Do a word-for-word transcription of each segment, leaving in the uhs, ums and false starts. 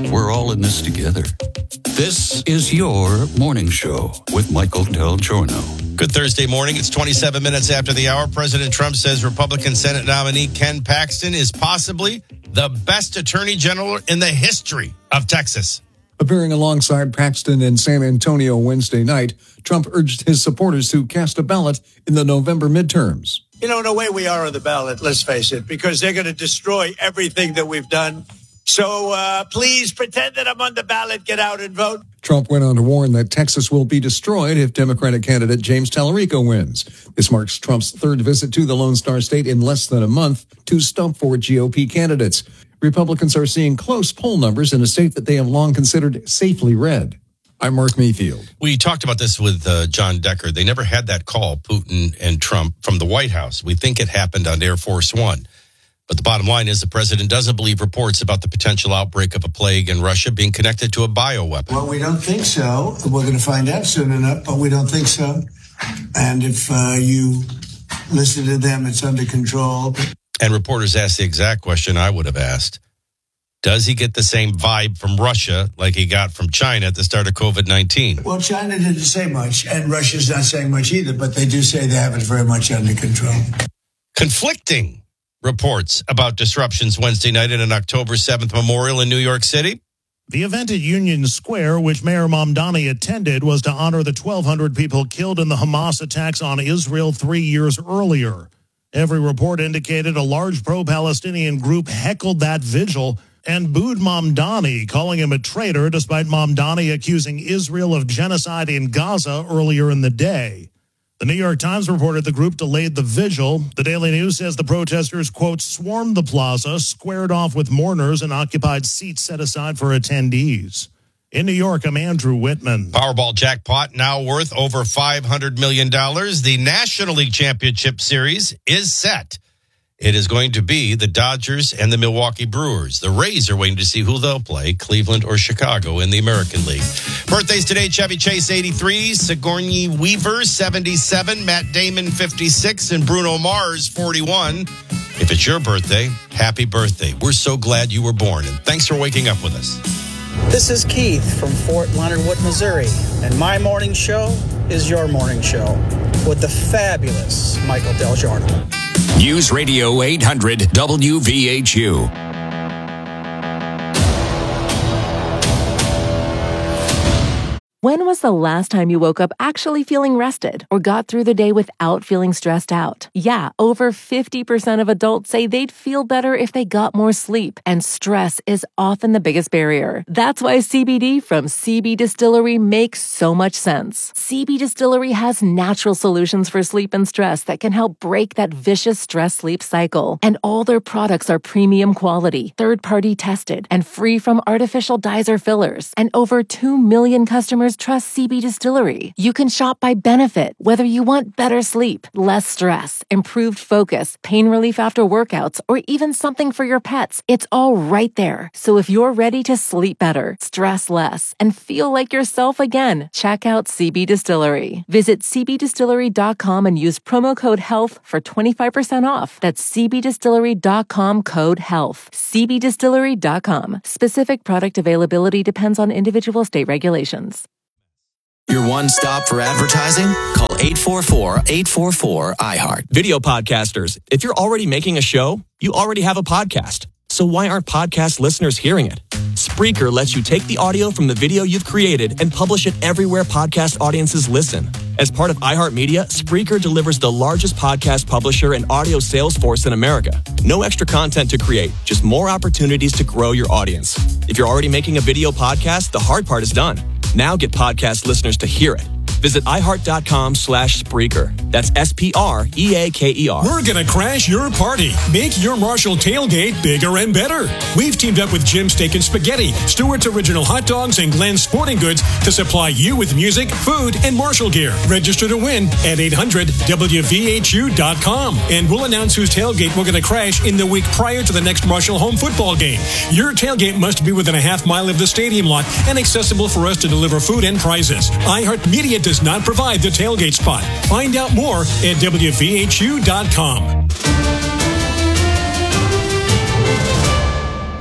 We're all in this together. This is your morning show with Michael Del Giorno. Good Thursday morning. It's twenty-seven minutes after the hour. President Trump says Republican Senate nominee Ken Paxton is possibly the best attorney general in the history of Texas. Appearing alongside Paxton in San Antonio Wednesday night, Trump urged his supporters to cast a ballot in the November midterms. You know, in a way we are on the ballot, let's face it, because they're going to destroy everything that we've done. So uh, please pretend that I'm on the ballot, get out and vote. Trump went on to warn that Texas will be destroyed if Democratic candidate James Tallarico wins. This marks Trump's third visit to the Lone Star State in less than a month to stump for G O P candidates. Republicans are seeing close poll numbers in a state that they have long considered safely red. I'm Mark Mayfield. We talked about this with uh, John Decker. They never had that call, Putin and Trump, from the White House. We think it happened on Air Force One. But the bottom line is the president doesn't believe reports about the potential outbreak of a plague in Russia being connected to a bioweapon. Well, we don't think so. We're going to find out soon enough, but we don't think so. And if uh, you listen to them, it's under control. And reporters asked the exact question I would have asked. Does he get the same vibe from Russia like he got from China at the start of COVID nineteen? Well, China didn't say much, and Russia's not saying much either, but they do say they have it very much under control. Conflicting reports about disruptions Wednesday night at an October seventh memorial in New York City. The event at Union Square, which Mayor Mamdani attended, was to honor the twelve hundred people killed in the Hamas attacks on Israel three years earlier. Every report indicated a large pro-Palestinian group heckled that vigil and booed Mamdani, calling him a traitor, despite Mamdani accusing Israel of genocide in Gaza earlier in the day. The New York Times reported the group delayed the vigil. The Daily News says the protesters, quote, swarmed the plaza, squared off with mourners, and occupied seats set aside for attendees. In New York, I'm Andrew Whitman. Powerball jackpot now worth over five hundred million dollars. The National League Championship Series is set. It is going to be the Dodgers and the Milwaukee Brewers. The Rays are waiting to see who they'll play, Cleveland or Chicago in the American League. Birthdays today, Chevy Chase, eighty-three, Sigourney Weaver, seventy-seven, Matt Damon, fifty-six, and Bruno Mars, forty-one. If it's your birthday, happy birthday. We're so glad you were born, and thanks for waking up with us. This is Keith from Fort Leonard Wood, Missouri, and my morning show is your morning show with the fabulous Michael Del Giorno. News Radio eight hundred W V H U. When was the last time you woke up actually feeling rested or got through the day without feeling stressed out? Yeah, over fifty percent of adults say they'd feel better if they got more sleep, and stress is often the biggest barrier. That's why C B D from C B Distillery makes so much sense. C B Distillery has natural solutions for sleep and stress that can help break that vicious stress-sleep cycle. And all their products are premium quality, third-party tested, and free from artificial dyes or fillers. And over two million customers trust C B Distillery. You can shop by benefit, whether you want better sleep, less stress, improved focus, pain relief after workouts, or even something for your pets. It's all right there. So if you're ready to sleep better, stress less, and feel like yourself again, check out C B Distillery. Visit c b distillery dot com and use promo code HEALTH for twenty-five percent off. That's c b distillery dot com code HEALTH. c b distillery dot com. Specific product availability depends on individual state regulations. Your one stop for advertising? Call eight four four, eight four four, I heart. Video podcasters, if you're already making a show, you already have a podcast. So why aren't podcast listeners hearing it? Spreaker lets you take the audio from the video you've created and publish it everywhere podcast audiences listen. As part of iHeartMedia, Spreaker delivers the largest podcast publisher and audio sales force in America. No extra content to create, just more opportunities to grow your audience. If you're already making a video podcast, the hard part is done. Now get podcast listeners to hear it. Visit iHeart.com slash Spreaker. That's S P R E A K E R. We're going to crash your party. Make your Marshall tailgate bigger and better. We've teamed up with Jim Steak and Spaghetti, Stewart's Original Hot Dogs, and Glenn's Sporting Goods to supply you with music, food, and Marshall gear. Register to win at eight hundred W V H U dot com. And we'll announce whose tailgate we're going to crash in the week prior to the next Marshall home football game. Your tailgate must be within a half mile of the stadium lot and accessible for us to deliver food and prizes. iHeartMedia does not provide the tailgate spot. Find out more at W V H U dot com.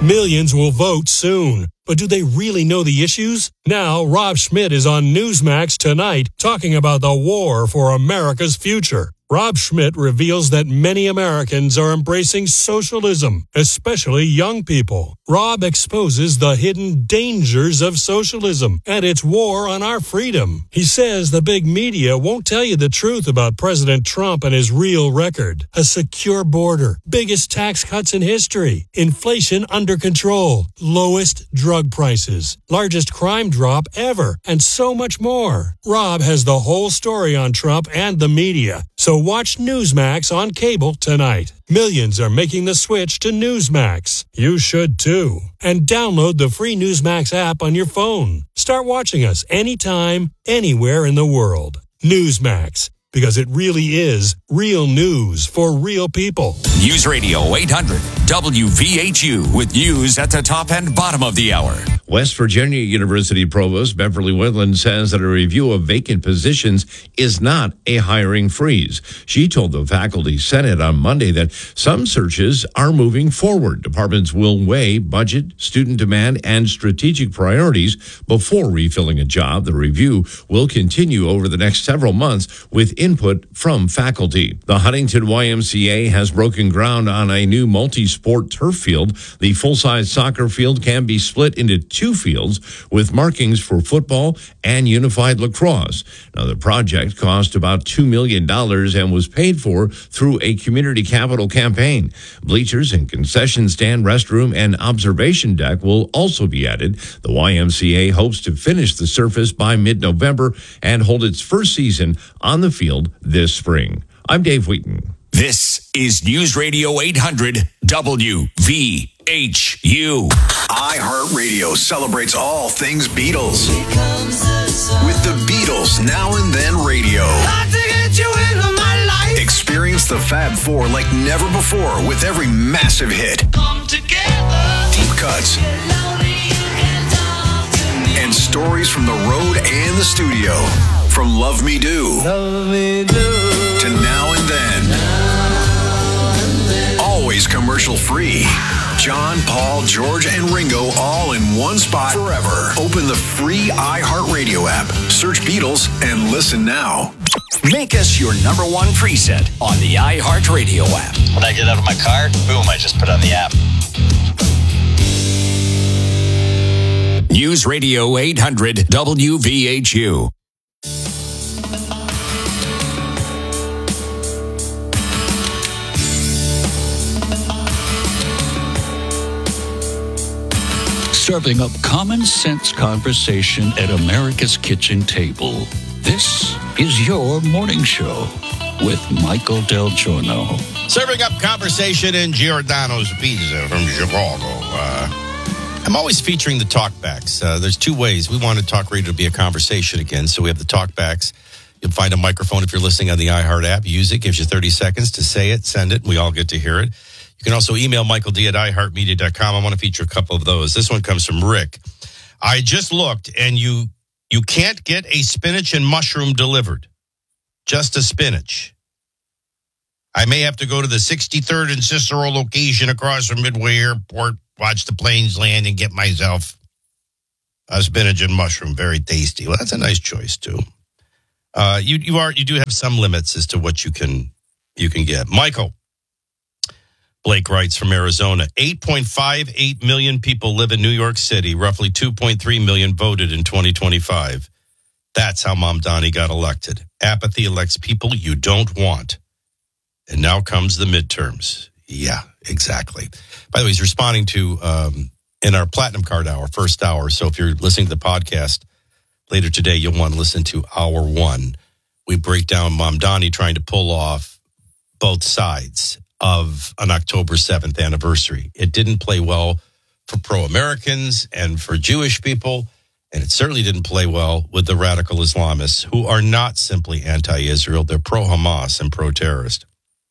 Millions will vote soon. But do they really know the issues? Now, Rob Schmidt is on Newsmax tonight talking about the war for America's future. Rob Schmidt reveals that many Americans are embracing socialism, especially young people. Rob exposes the hidden dangers of socialism and its war on our freedom. He says the big media won't tell you the truth about President Trump and his real record. A secure border, biggest tax cuts in history, inflation under control, lowest drug prices, largest crime drop ever, and so much more. Rob has the whole story on Trump and the media. So watch Newsmax on cable tonight. Millions are making the switch to Newsmax. You should too. And download the free Newsmax app on your phone. Start watching us anytime, anywhere in the world. Newsmax, because it really is real news for real people. News Radio eight hundred W V H U with news at the top and bottom of the hour. West Virginia University Provost Beverly Woodland says that a review of vacant positions is not a hiring freeze. She told the Faculty Senate on Monday that some searches are moving forward. Departments will weigh budget, student demand, and strategic priorities before refilling a job. The review will continue over the next several months with input from faculty. The Huntington Y M C A has broken ground on a new multi-sport turf field. The full-size soccer field can be split into two fields with markings for football and unified lacrosse. Now, the project cost about two million dollars and was paid for through a community capital campaign. Bleachers and concession stand, restroom, and observation deck will also be added. The Y M C A hopes to finish the surface by mid-November and hold its first season on the field this spring. I'm Dave Wheaton. This is News Radio eight hundred W V H U. iHeartRadio celebrates all things Beatles. With the Beatles Now and Then Radio. Experience the Fab Four like never before with every massive hit. Come together. Deep cuts. And stories from the road and the studio. From Love Me Do. Love Me Do. To Now and Then. Always commercial free. John, Paul, George, and Ringo all in one spot forever. Open the free iHeartRadio app. Search Beatles and listen now. Make us your number one preset on the iHeartRadio app. When I get out of my car, boom, I just put on the app. News Radio eight hundred W V H U. Serving up common sense conversation at America's kitchen table. This is your morning show with Michael Del Giorno. Serving up conversation in Giordano's Pizza from Chicago. Uh, I'm always featuring the talkbacks. Uh, there's two ways. We want to talk radio to be a conversation again, so we have the talkbacks. You'll find a microphone if you're listening on the iHeart app. Use it. Gives you thirty seconds to say it, send it, and we all get to hear it. You can also email Michael D at i heart media dot com. I want to feature a couple of those. This one comes from Rick. I just looked, and you you can't get a spinach and mushroom delivered. Just a spinach. I may have to go to the sixty-third and Cicero location across from Midway Airport, watch the planes land, and get myself a spinach and mushroom. Very tasty. Well, that's a nice choice, too. Uh, you you are you do have some limits as to what you can you can get. Michael. Blake writes from Arizona, eight point five eight million people live in New York City. Roughly two point three million voted in twenty twenty-five. That's how Mamdani got elected. Apathy elects people you don't want. And now comes the midterms. Yeah, exactly. By the way, he's responding to, um, in our Platinum Card Hour, first hour. So if you're listening to the podcast later today, you'll want to listen to hour one. We break down Mamdani trying to pull off both sides of an October seventh anniversary. It didn't play well for pro-Americans and for Jewish people, and it certainly didn't play well with the radical Islamists, who are not simply anti-Israel, they're pro-Hamas and pro-terrorist.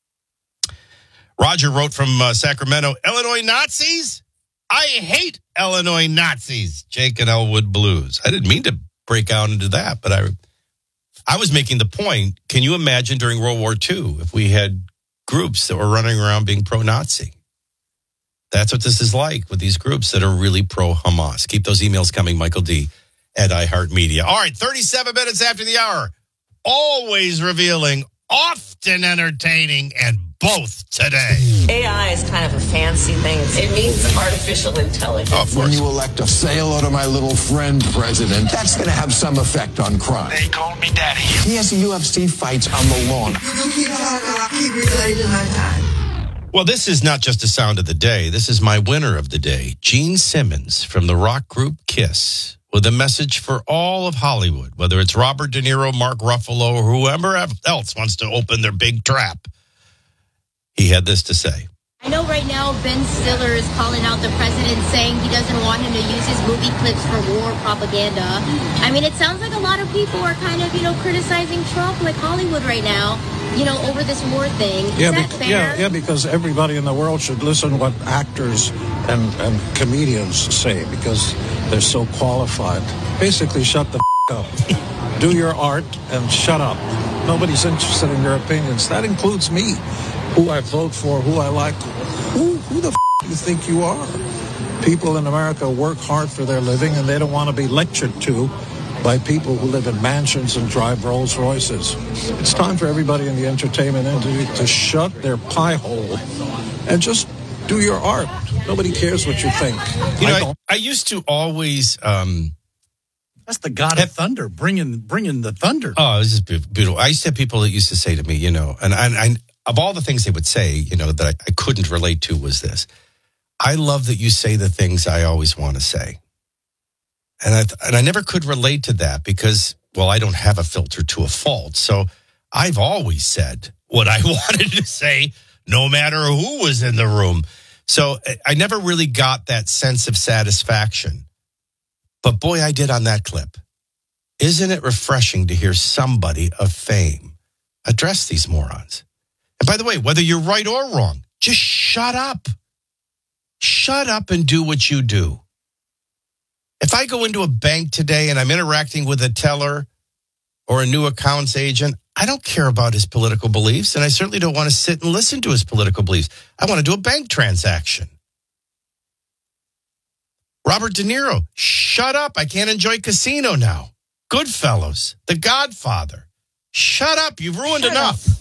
Roger wrote from uh, Sacramento, Illinois Nazis? I hate Illinois Nazis. Jake and Elwood Blues. I didn't mean to break out into that, but I, I was making the point, can you imagine during World War Two if we had groups that were running around being pro-Nazi? That's what this is like with these groups that are really pro-Hamas. Keep those emails coming, Michael D. at iHeartMedia. All right, thirty-seven minutes after the hour. Always revealing, often entertaining, and both today. A I is kind of a fancy thing. It means artificial intelligence. Oh, when you elect a say hello to my little friend president, that's going to have some effect on crime. They call me daddy. He has U F C fights on the lawn. Well, this is not just a sound of the day. This is my winner of the day, Gene Simmons from the rock group Kiss, with a message for all of Hollywood, whether it's Robert De Niro, Mark Ruffalo, or whoever else wants to open their big trap. He had this to say. I know right now Ben Stiller is calling out the president, saying he doesn't want him to use his movie clips for war propaganda. I mean, it sounds like a lot of people are kind of, you know, criticizing Trump, like Hollywood right now, you know, over this war thing. Is yeah, that be- fair? yeah, yeah, because everybody in the world should listen to what actors and, and comedians say, because they're so qualified. Basically, shut the f- up. Do your art and shut up. Nobody's interested in your opinions. That includes me. Who I vote for, who I like. Who, who the f*** do you think you are? People in America work hard for their living, and they don't want to be lectured to by people who live in mansions and drive Rolls Royces. It's time for everybody in the entertainment industry to shut their pie hole and just do your art. Nobody cares what you think. You know, I, I used to always... Um, That's the God of thunder, bringing bringing the thunder. Oh, this is beautiful. I used to have people that used to say to me, you know, and I... I of all the things they would say, you know, that I, I couldn't relate to was this. I love that you say the things I always want to say. And I, and I never could relate to that because, well, I don't have a filter to a fault. So I've always said what I wanted to say, no matter who was in the room. So I never really got that sense of satisfaction. But boy, I did on that clip. Isn't it refreshing to hear somebody of fame address these morons? And by the way, whether you're right or wrong, just shut up. Shut up and do what you do. If I go into a bank today and I'm interacting with a teller or a new accounts agent, I don't care about his political beliefs, and I certainly don't want to sit and listen to his political beliefs. I want to do a bank transaction. Robert De Niro, shut up. I can't enjoy Casino now. Goodfellas, The Godfather. Shut up. You've ruined shut enough. Up.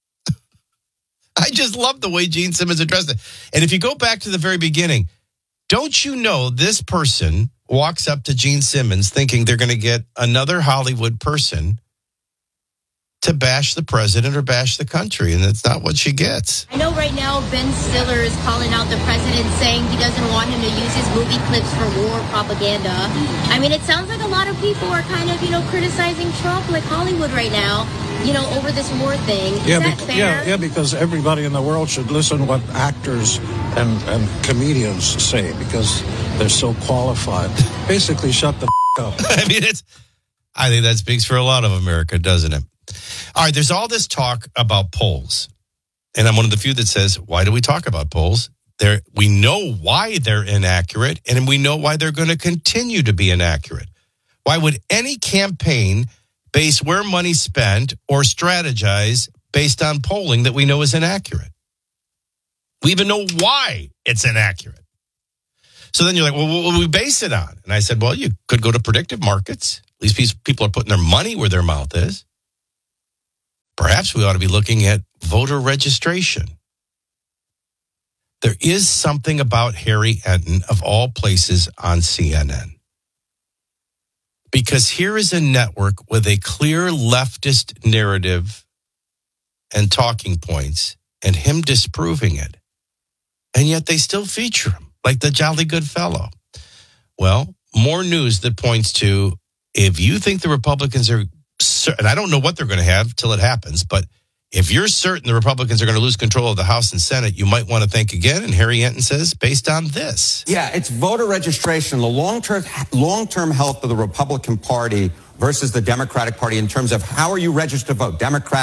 I just love the way Gene Simmons addressed it. And if you go back to the very beginning, don't you know this person walks up to Gene Simmons thinking they're going to get another Hollywood person to bash the president or bash the country, and that's not what she gets. I know right now Ben Stiller is calling out the president, saying he doesn't want him to use his movie clips for war propaganda. I mean, it sounds like a lot of people are kind of, you know, criticizing Trump, like Hollywood right now, you know, over this war thing. Is yeah, that be- fair? yeah, yeah, because everybody in the world should listen to what actors and, and comedians say, because they're so qualified. Basically, shut the f- up. I mean, it's. I think that speaks for a lot of America, doesn't it? All right, there's all this talk about polls. And I'm one of the few that says, why do we talk about polls? They're, we know why they're inaccurate, and we know why they're going to continue to be inaccurate. Why would any campaign base where money's spent or strategize based on polling that we know is inaccurate? We even know why it's inaccurate. So then you're like, well, what will we base it on? And I said, well, you could go to predictive markets. At least people are putting their money where their mouth is. Perhaps we ought to be looking at voter registration. There is something about Harry Enton, of all places, on C N N. Because here is a network with a clear leftist narrative and talking points, and him disproving it. And yet they still feature him like the jolly good fellow. Well, more news that points to, if you think the Republicans are, and I don't know what they're going to have till it happens, but if you're certain the Republicans are going to lose control of the House and Senate, you might want to think again. And Harry Enton says, based on this. Yeah, it's voter registration, the long-term long-term health of the Republican Party versus the Democratic Party in terms of how are you registered to vote, Democrat,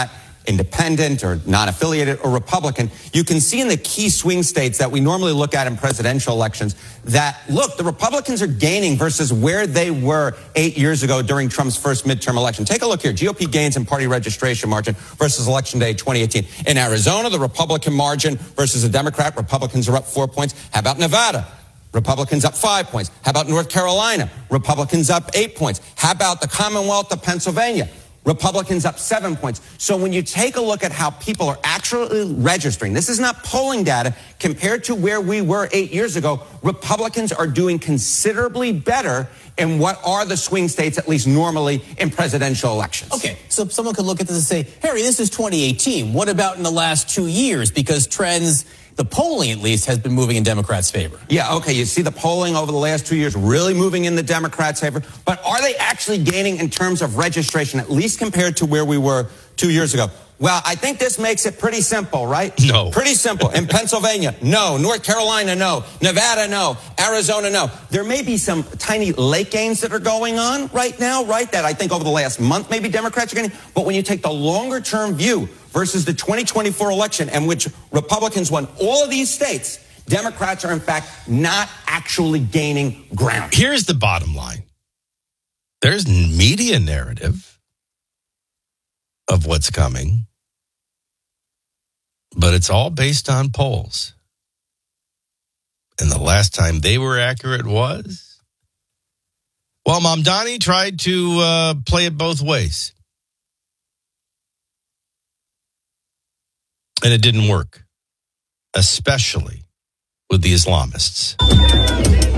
independent or non-affiliated or Republican, you can see in the key swing states that we normally look at in presidential elections that, look, the Republicans are gaining versus where they were eight years ago during Trump's first midterm election. Take a look here. G O P gains in party registration margin versus Election Day twenty eighteen. In Arizona, the Republican margin versus the Democrat, Republicans are up four points. How about Nevada? Republicans up five points. How about North Carolina? Republicans up eight points. How about the Commonwealth of Pennsylvania? Republicans up seven points. So when you take a look at how people are actually registering, this is not polling data, compared to where we were eight years ago, Republicans are doing considerably better in what are the swing states, at least normally, in presidential elections. Okay, so someone could look at this and say, Harry, this is twenty eighteen. What about in the last two years? Because trends, the polling at least, has been moving in Democrats' favor. Yeah, okay, you see the polling over the last two years really moving in the Democrats' favor. But are they actually gaining in terms of registration, at least compared to where we were two years ago? Well, I think this makes it pretty simple, right? No. Pretty simple. In Pennsylvania, no. North Carolina, no. Nevada, no. Arizona, no. There may be some tiny late gains that are going on right now, right? That I think over the last month maybe Democrats are getting. But when you take the longer term view versus the twenty twenty-four election in which Republicans won all of these states, Democrats are in fact not actually gaining ground. Here's the bottom line. There's media narrative of what's coming, but it's all based on polls. And the last time they were accurate was, well, Mamdani tried to uh, play it both ways. And it didn't work, especially with the Islamists.